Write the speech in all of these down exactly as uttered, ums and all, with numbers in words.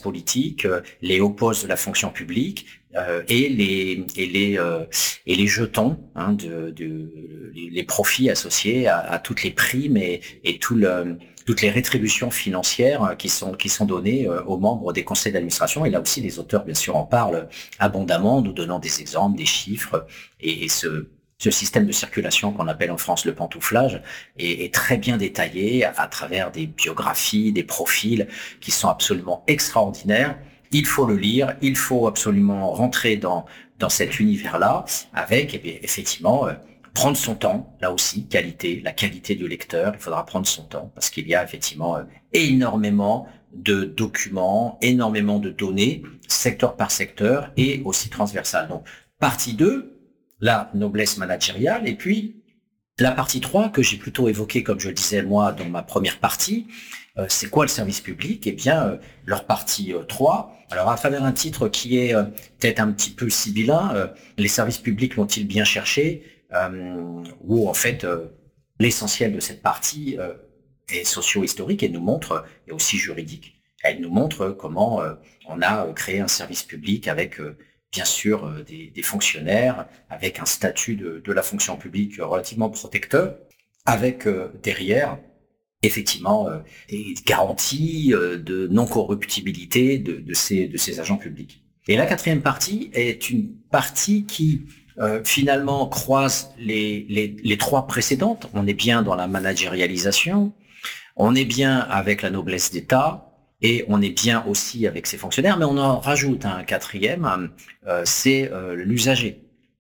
politiques, euh, les hauts postes de la fonction publique euh, et les et les euh, et les jetons, hein, de, de les, les profits associés à, à toutes les primes et, et tout le toutes les rétributions financières qui sont qui sont données aux membres des conseils d'administration. Et là aussi, les auteurs, bien sûr, en parlent abondamment, nous donnant des exemples, des chiffres. Et, et ce, ce système de circulation qu'on appelle en France le pantouflage est, est très bien détaillé à, à travers des biographies, des profils qui sont absolument extraordinaires. Il faut le lire, il faut absolument rentrer dans dans cet univers-là avec, eh bien, effectivement, euh, prendre son temps, là aussi, qualité, la qualité du lecteur, il faudra prendre son temps parce qu'il y a effectivement euh, énormément de documents, énormément de données, secteur par secteur et aussi transversal. Donc, partie deux, la noblesse managériale, et puis la partie trois que j'ai plutôt évoquée, comme je le disais moi dans ma première partie, euh, c'est quoi le service public ? Eh bien, euh, leur partie euh, trois, alors à travers un titre qui est euh, peut-être un petit peu sibyllin, euh, les services publics l'ont-ils bien cherché ? Euh, où en fait euh, l'essentiel de cette partie euh, est socio-historique et nous montre, et aussi juridique, elle nous montre comment euh, on a créé un service public avec euh, bien sûr euh, des, des fonctionnaires, avec un statut de, de la fonction publique relativement protecteur, avec euh, derrière effectivement euh, des garanties euh, de non-corruptibilité de, de, ces, de ces agents publics. Et la quatrième partie est une partie qui Euh, finalement croise les, les, les trois précédentes. On est bien dans la managérialisation, on est bien avec la noblesse d'État et on est bien aussi avec ses fonctionnaires, mais on en rajoute un quatrième, euh, c'est euh, l'usager.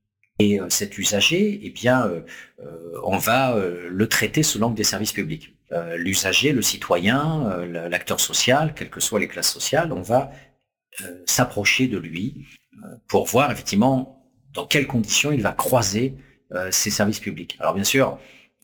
Et euh, cet usager, eh bien, euh, euh, on va euh, le traiter sous l'angle des services publics. Euh, l'usager, le citoyen, euh, l'acteur social, quelles que soient les classes sociales, on va euh, s'approcher de lui euh, pour voir effectivement dans quelles conditions il va croiser euh, ces services publics. Alors bien sûr,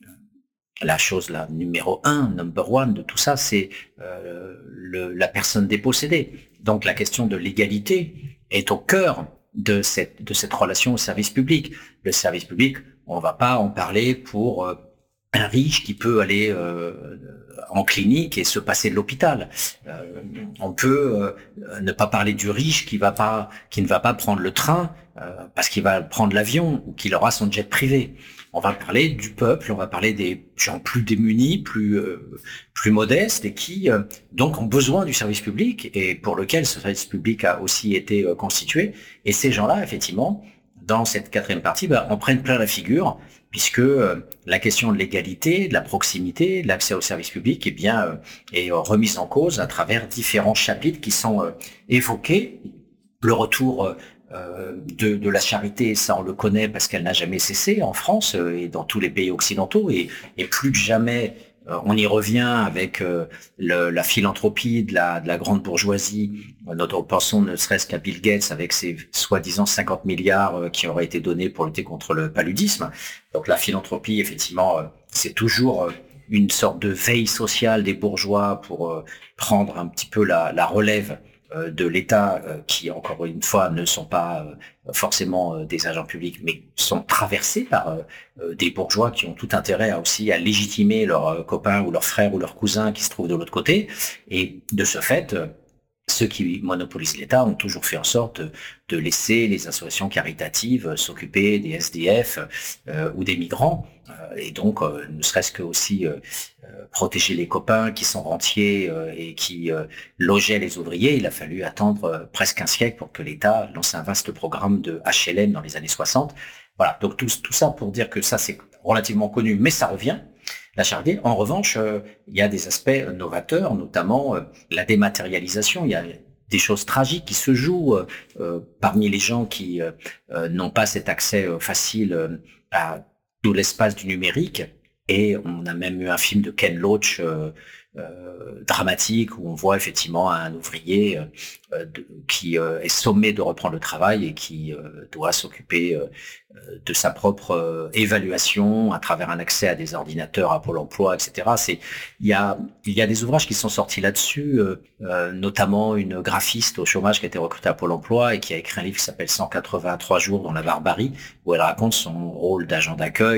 la chose la numéro un, number one de tout ça, c'est euh, le, la personne dépossédée. Donc la question de l'égalité est au cœur de cette de cette relation au service public. Le service public, on va pas en parler pour euh, un riche qui peut aller euh, en clinique et se passer de l'hôpital. Euh, on peut euh, ne pas parler du riche qui va pas, qui ne va pas prendre le train euh, parce qu'il va prendre l'avion ou qu'il aura son jet privé. On va parler du peuple, on va parler des gens plus démunis, plus euh, plus modestes et qui euh, donc ont besoin du service public et pour lequel ce service public a aussi été euh, constitué. Et ces gens-là, effectivement, dans cette quatrième partie, bah, en prennent plein la figure, puisque euh, la question de l'égalité, de la proximité, de l'accès au service public, eh bien, euh, est euh, remise en cause à travers différents chapitres qui sont euh, évoqués. Le retour euh, de, de la charité, ça on le connaît parce qu'elle n'a jamais cessé en France euh, et dans tous les pays occidentaux, et, et plus que jamais, euh, on y revient avec euh, le, la philanthropie de la, de la grande bourgeoisie. Notre pensons ne serait-ce qu'à Bill Gates avec ses soi-disant cinquante milliards euh, qui auraient été donnés pour lutter contre le paludisme. Donc la philanthropie, effectivement, euh, c'est toujours euh, une sorte de veille sociale des bourgeois pour euh, prendre un petit peu la, la relève euh, de l'État, euh, qui, encore une fois, ne sont pas euh, forcément euh, des agents publics, mais sont traversés par euh, des bourgeois qui ont tout intérêt à aussi à légitimer leurs euh, copains ou leurs frères ou leurs cousins qui se trouvent de l'autre côté. Et de ce fait, euh, ceux qui monopolisent l'État ont toujours fait en sorte de, de laisser les associations caritatives s'occuper des S D F euh, ou des migrants, euh, et donc euh, ne serait-ce que aussi euh, euh, protéger les copains qui sont rentiers euh, et qui euh, logeaient les ouvriers. Il a fallu attendre euh, presque un siècle pour que l'État lance un vaste programme de H L M dans les années soixante. Voilà, donc tout, tout ça pour dire que ça c'est relativement connu, mais ça revient. La charité. En revanche, euh, il y a des aspects novateurs, notamment euh, la dématérialisation. Il y a des choses tragiques qui se jouent euh, euh, parmi les gens qui euh, euh, n'ont pas cet accès euh, facile euh, à tout l'espace du numérique. Et on a même eu un film de Ken Loach euh, euh, dramatique où on voit effectivement un ouvrier euh, de, qui euh, est sommé de reprendre le travail et qui euh, doit s'occuper euh, de sa propre euh, évaluation à travers un accès à des ordinateurs, à Pôle emploi, et cetera. C'est, il y a, il y a des ouvrages qui sont sortis là-dessus, euh, euh, notamment une graphiste au chômage qui a été recrutée à Pôle emploi et qui a écrit un livre qui s'appelle cent quatre-vingt-trois jours dans la barbarie, où elle raconte son rôle d'agent d'accueil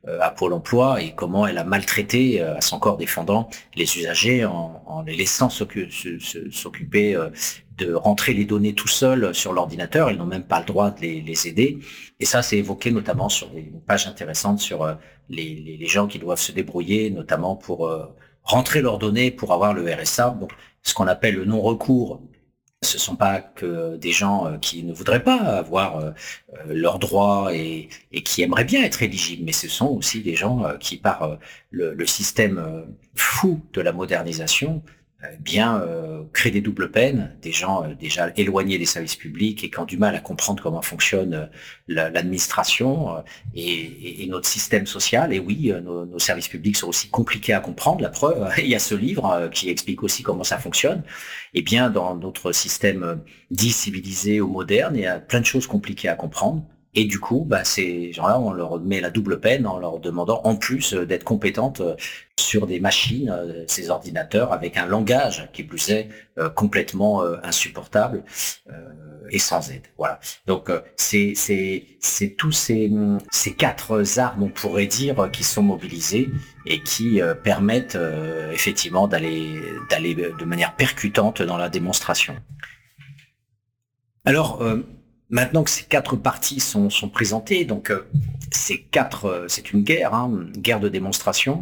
euh, à Pôle emploi et comment elle a maltraité euh, à son corps défendant les usagers en, en les laissant s'occu- se- se- s'occuper euh, de rentrer les données tout seuls sur l'ordinateur. Ils n'ont même pas le droit de les, les aider. Et ça, c'est évoqué notamment sur des pages intéressantes sur euh, les, les, les gens qui doivent se débrouiller, notamment pour euh, rentrer leurs données pour avoir le R S A. Donc, ce qu'on appelle le non-recours. Ce sont pas que des gens euh, qui ne voudraient pas avoir euh, euh, leurs droits et, et qui aimeraient bien être éligibles, mais ce sont aussi des gens euh, qui, par euh, le, le système euh, fou de la modernisation, euh, bien euh, créent des doubles peines, des gens euh, déjà éloignés des services publics et qui ont du mal à comprendre comment fonctionne euh, la, l'administration euh, et, et, et notre système social. Et oui, euh, nos, nos services publics sont aussi compliqués à comprendre. La preuve, il y a ce livre euh, qui explique aussi comment ça fonctionne. Eh bien, dans notre système dit civilisé ou moderne, il y a plein de choses compliquées à comprendre. Et du coup, bah, ces gens-là, on leur met la double peine en leur demandant en plus d'être compétentes sur des machines, ces ordinateurs, avec un langage qui plus est euh, complètement euh, insupportable euh, et sans aide. Voilà. Donc, euh, c'est c'est c'est tous ces ces quatre armes, on pourrait dire, qui sont mobilisées et qui euh, permettent euh, effectivement d'aller d'aller de manière percutante dans la démonstration. Alors, euh, maintenant que ces quatre parties sont, sont présentées, donc euh, ces quatre, euh, c'est une guerre, hein, une guerre de démonstration.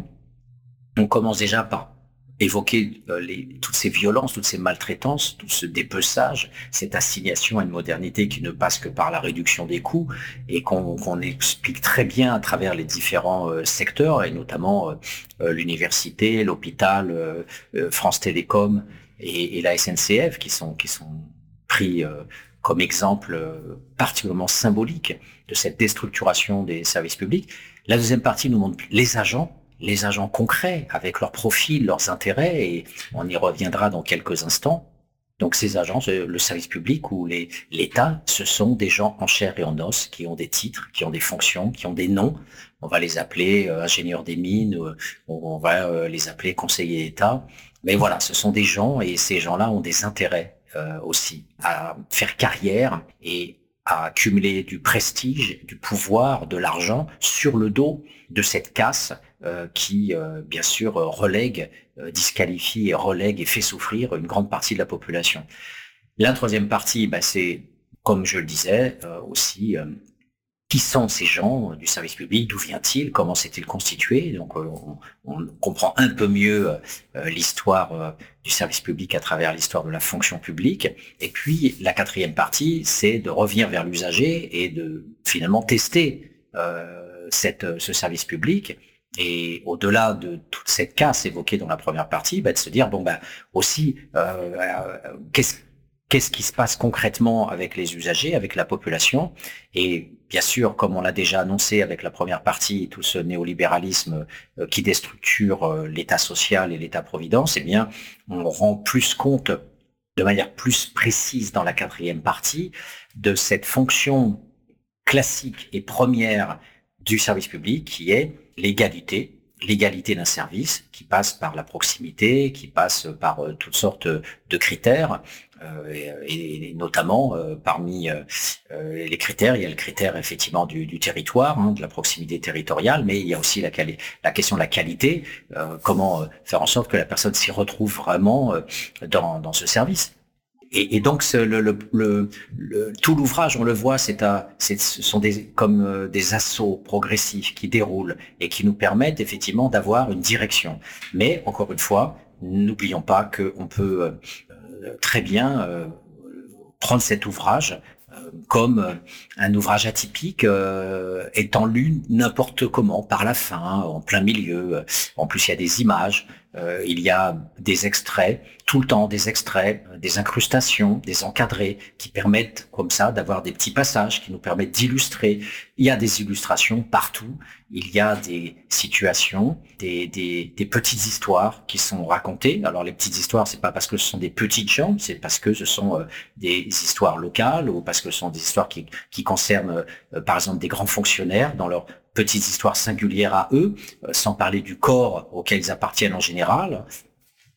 On commence déjà par évoquer euh, les, toutes ces violences, toutes ces maltraitances, tout ce dépeçage, cette assignation à une modernité qui ne passe que par la réduction des coûts et qu'on, qu'on explique très bien à travers les différents euh, secteurs, et notamment euh, l'université, l'hôpital, euh, euh, France Télécom et, et la S N C F qui sont, qui sont pris euh, comme exemple euh, particulièrement symbolique de cette déstructuration des services publics. La deuxième partie nous montre les agents, les agents concrets avec leurs profils, leurs intérêts, et on y reviendra dans quelques instants. Donc ces agents, le service public ou les, l'État, ce sont des gens en chair et en os qui ont des titres, qui ont des fonctions, qui ont des noms. On va les appeler euh, ingénieurs des mines, euh, on va euh, les appeler conseillers d'État. Mais voilà, ce sont des gens et ces gens-là ont des intérêts euh, aussi à faire carrière et à accumuler du prestige, du pouvoir, de l'argent sur le dos de cette casse euh, qui, euh, bien sûr, relègue, euh, disqualifie et relègue et fait souffrir une grande partie de la population. La troisième partie, bah, c'est, comme je le disais, euh, aussi, euh, qui sont ces gens du service public, d'où vient-il, comment s'est-il constitué. Donc, euh, on, on comprend un peu mieux euh, l'histoire euh, du service public à travers l'histoire de la fonction publique. Et puis, la quatrième partie, c'est de revenir vers l'usager et de finalement tester euh, cette, ce service public. Et au-delà de toute cette casse évoquée dans la première partie, bah, de se dire, bon, bah, aussi, euh, euh, qu'est-ce Qu'est-ce qui se passe concrètement avec les usagers, avec la population? Et bien sûr, comme on l'a déjà annoncé avec la première partie, tout ce néolibéralisme euh, qui déstructure euh, l'État social et l'État-providence, eh bien, on rend plus compte de manière plus précise dans la quatrième partie de cette fonction classique et première du service public qui est l'égalité, l'égalité d'un service qui passe par la proximité, qui passe par euh, toutes sortes de critères. Euh, et, et notamment euh, parmi euh, les critères, il y a le critère effectivement du, du territoire, hein, de la proximité territoriale, mais il y a aussi la, quali- la question de la qualité, euh, comment euh, faire en sorte que la personne s'y retrouve vraiment euh, dans, dans ce service. Et, et donc ce, le, le, le, le, tout l'ouvrage, on le voit, c'est à, c'est, ce sont des, comme euh, des assauts progressifs qui déroulent et qui nous permettent effectivement d'avoir une direction. Mais encore une fois, n'oublions pas qu'on peut euh, très bien euh, prendre cet ouvrage euh, comme euh, un ouvrage atypique euh, étant lu n'importe comment, par la fin, en plein milieu. En plus, il y a des images, euh, il y a des extraits, tout le temps des extraits, des incrustations, des encadrés qui permettent comme ça d'avoir des petits passages qui nous permettent d'illustrer. Il y a des illustrations partout, il y a des situations, des, des, des petites histoires qui sont racontées. Alors les petites histoires, c'est pas parce que ce sont des petites gens, c'est parce que ce sont euh, des histoires locales ou parce que ce sont des histoires qui, qui concernent euh, par exemple des grands fonctionnaires dans leurs petites histoires singulières à eux, euh, sans parler du corps auquel ils appartiennent en général.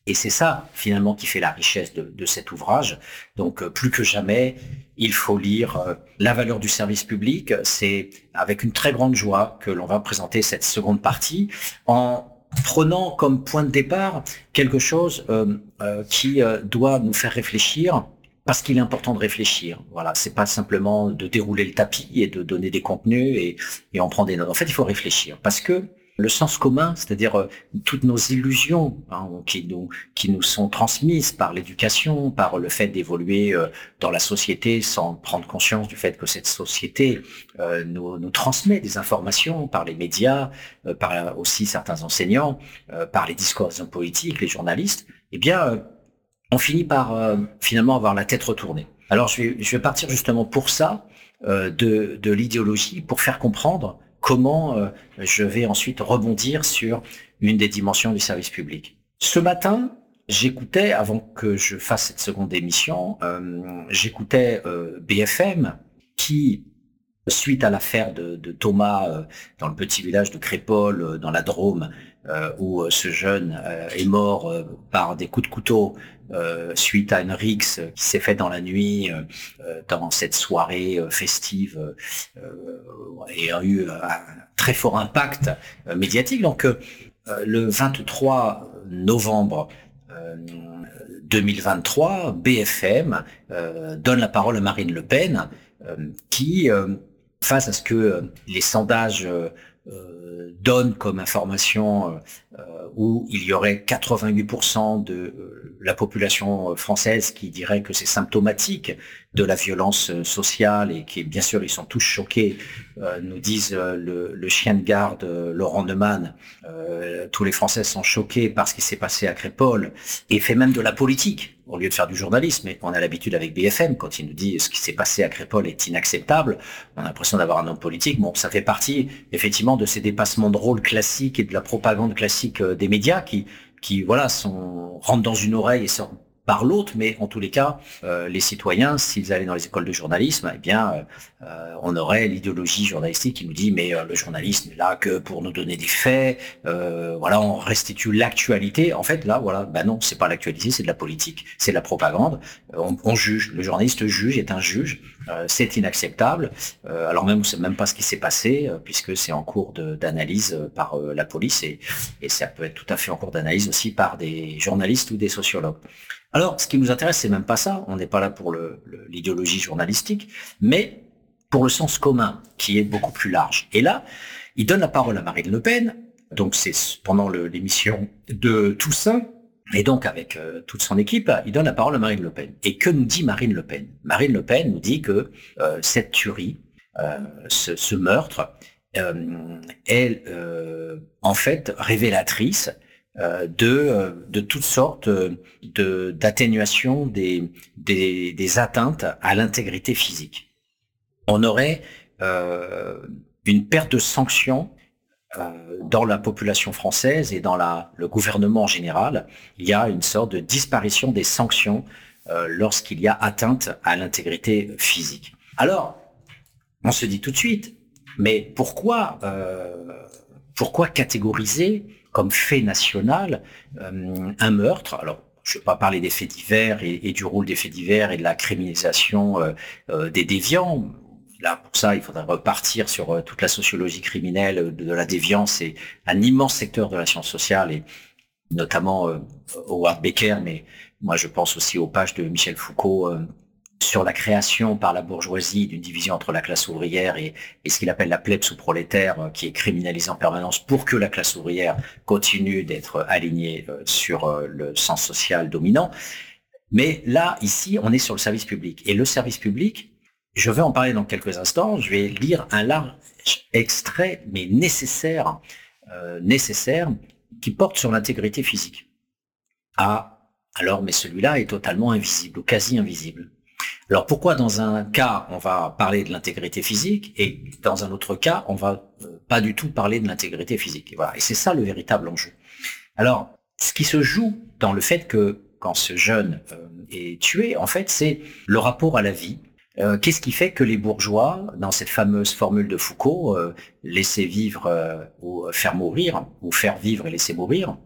Et c'est ça, finalement, qui fait la richesse de, de cet ouvrage. Donc, euh, plus que jamais, il faut lire euh, La valeur du service public. C'est avec une très grande joie que l'on va présenter cette seconde partie en prenant comme point de départ quelque chose euh, euh, qui euh, doit nous faire réfléchir, parce qu'il est important de réfléchir. Voilà, c'est pas simplement de dérouler le tapis et de donner des contenus et, et en prendre des notes. En fait, il faut réfléchir, parce que le sens commun, c'est-à-dire euh, toutes nos illusions hein, qui nous qui nous sont transmises par l'éducation, par le fait d'évoluer euh, dans la société sans prendre conscience du fait que cette société euh, nous, nous transmet des informations par les médias, euh, par aussi certains enseignants, euh, par les discours des hommes politiques, les journalistes, eh bien, euh, on finit par euh, finalement avoir la tête retournée. Alors, je vais, je vais partir justement pour ça euh, de, de l'idéologie, pour faire comprendre comment euh, je vais ensuite rebondir sur une des dimensions du service public. Ce matin, j'écoutais, avant que je fasse cette seconde émission, euh, j'écoutais euh, B F M qui, suite à l'affaire de, de Thomas euh, dans le petit village de Crépol, euh, dans la Drôme, euh, où euh, ce jeune euh, est mort euh, par des coups de couteau euh, suite à une rixe qui s'est faite dans la nuit, euh, euh, dans cette soirée euh, festive, euh, et a eu un très fort impact euh, médiatique. Donc euh, le vingt-trois novembre euh, deux mille vingt-trois, B F M euh, donne la parole à Marine Le Pen, euh, qui, euh, face à ce que euh, les sondages euh, euh, donnent comme information, euh, où il y aurait quatre-vingt-huit pour cent de euh, la population française qui dirait que c'est symptomatique de la violence sociale et qui, bien sûr, ils sont tous choqués, euh, nous disent euh, le, le chien de garde euh, Laurent Neumann, euh, tous les Français sont choqués par ce qui s'est passé à Crépol et fait même de la politique au lieu de faire du journalisme. Et on a l'habitude avec B F M, quand il nous dit ce qui s'est passé à Crépol est inacceptable, on a l'impression d'avoir un homme politique. Bon, ça fait partie effectivement de ces dépassements de rôle classiques et de la propagande classique des médias qui, qui voilà, sont rentrent dans une oreille et sortent par l'autre, mais en tous les cas, euh, les citoyens, s'ils allaient dans les écoles de journalisme, eh bien, euh, on aurait l'idéologie journalistique qui nous dit mais euh, le journalisme n'est là que pour nous donner des faits, euh, voilà, on restitue l'actualité. En fait, là, voilà, ben non, c'est pas l'actualité, c'est de la politique, c'est de la propagande. On, on juge, le journaliste juge, est un juge, euh, c'est inacceptable. Euh, alors même, on sait même pas ce qui s'est passé euh, puisque c'est en cours de, d'analyse euh, par euh, la police et, et ça peut être tout à fait en cours d'analyse aussi par des journalistes ou des sociologues. Alors, ce qui nous intéresse, c'est même pas ça. On n'est pas là pour le, le, l'idéologie journalistique, mais pour le sens commun, qui est beaucoup plus large. Et là, il donne la parole à Marine Le Pen. Donc, c'est pendant le, l'émission de Toussaint, et donc avec euh, toute son équipe, il donne la parole à Marine Le Pen. Et que nous dit Marine Le Pen ? Marine Le Pen nous dit que euh, cette tuerie, euh, ce, ce meurtre, euh, est euh, en fait révélatrice de de toutes sortes de d'atténuation des des des atteintes à l'intégrité physique. On aurait euh, une perte de sanctions euh, dans la population française et dans la le gouvernement en général. Il y a une sorte de disparition des sanctions euh, lorsqu'il y a atteinte à l'intégrité physique. Alors, on se dit tout de suite, mais pourquoi euh, pourquoi catégoriser comme fait national euh, un meurtre? Alors, je ne vais pas parler des faits divers et, et du rôle des faits divers et de la criminalisation euh, euh, des déviants. Là, pour ça, il faudrait repartir sur euh, toute la sociologie criminelle de, de la déviance. C'est un immense secteur de la science sociale et notamment euh, Howard Becker, mais moi je pense aussi aux pages de Michel Foucault euh, sur la création par la bourgeoisie d'une division entre la classe ouvrière et, et ce qu'il appelle la plebs ou prolétaire, euh, qui est criminalisée en permanence pour que la classe ouvrière continue d'être alignée euh, sur euh, le sens social dominant. Mais là, ici, on est sur le service public. Et le service public, je vais en parler dans quelques instants, je vais lire un large extrait, mais nécessaire, euh, nécessaire, qui porte sur l'intégrité physique. Ah, alors, mais celui-là est totalement invisible, ou quasi invisible. Alors pourquoi dans un cas on va parler de l'intégrité physique et dans un autre cas on va euh, pas du tout parler de l'intégrité physique. Et voilà, et c'est ça le véritable enjeu. Alors ce qui se joue dans le fait que quand ce jeune euh, est tué, en fait c'est le rapport à la vie. Euh, qu'est-ce qui fait que les bourgeois, dans cette fameuse formule de Foucault, euh, laisser vivre euh, ou faire mourir, ou faire vivre et laisser mourir,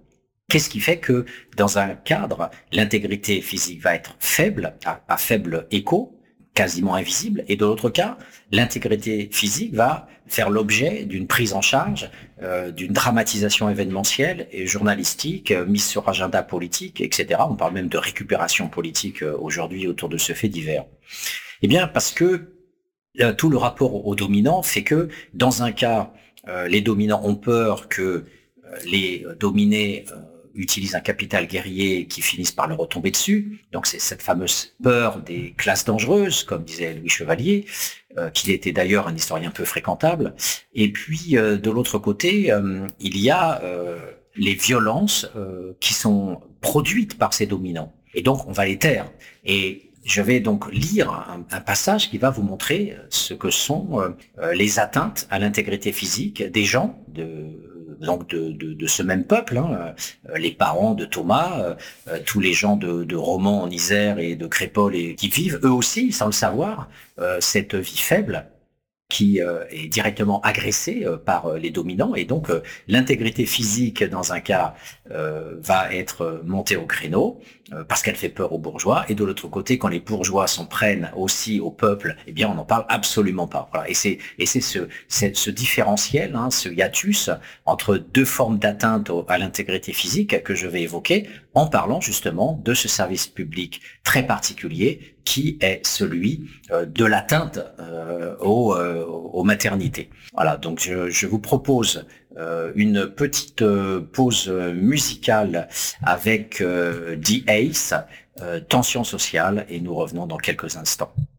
Qu'est-ce qui fait que dans un cadre, l'intégrité physique va être faible, à, à faible écho, quasiment invisible, et de l'autre cas, l'intégrité physique va faire l'objet d'une prise en charge, euh, d'une dramatisation événementielle et journalistique, euh, mise sur agenda politique, et cetera. On parle même de récupération politique euh, aujourd'hui autour de ce fait divers. Eh bien, parce que euh, tout le rapport aux dominants fait que, dans un cas, euh, les dominants ont peur que euh, les dominés euh, utilisent un capital guerrier qui finissent par leur retomber dessus. Donc c'est cette fameuse peur des classes dangereuses, comme disait Louis Chevalier, euh, qui était d'ailleurs un historien peu fréquentable. Et puis euh, de l'autre côté, euh, il y a euh, les violences euh, qui sont produites par ces dominants. Et donc on va les taire. Et je vais donc lire un, un passage qui va vous montrer ce que sont euh, les atteintes à l'intégrité physique des gens de donc de, de, de ce même peuple, hein, euh, les parents de Thomas, euh, tous les gens de, de Romans en Isère et de Crépol et qui vivent eux aussi, sans le savoir, euh, cette vie faible qui euh, est directement agressée euh, par euh, les dominants, et donc euh, l'intégrité physique dans un cas euh, va être montée au créneau euh, parce qu'elle fait peur aux bourgeois, et de l'autre côté, quand les bourgeois s'en prennent aussi au peuple, eh bien on n'en parle absolument pas. Voilà. Et c'est et c'est ce c'est ce différentiel, hein, ce hiatus entre deux formes d'atteinte à l'intégrité physique que je vais évoquer en parlant justement de ce service public très particulier qui est celui euh, de l'atteinte euh, aux, euh, aux maternités. Voilà, donc je, je vous propose euh, une petite euh, pause musicale avec euh, The Ace, euh, Tension sociale, et nous revenons dans quelques instants.